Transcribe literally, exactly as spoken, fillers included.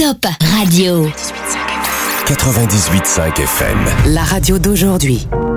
Top Radio. quatre-vingt-dix-huit virgule cinq F M. La radio d'aujourd'hui.